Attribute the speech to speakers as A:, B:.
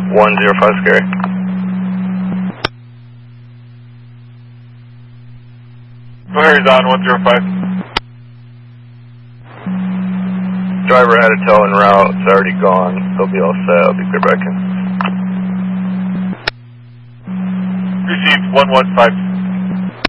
A: 105 scary.
B: O'Harry's on 105.
A: Driver had a tow en route, it's already gone. He'll be all set, I'll be clear back in.
B: Received 115.